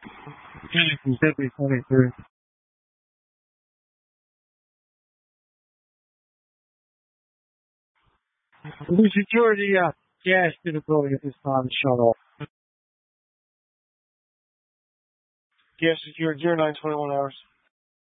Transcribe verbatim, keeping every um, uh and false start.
Mississippi twenty-three. We secure the uh, gas to the building at this time. Shut off. Gas secured zero nine twenty-one hours.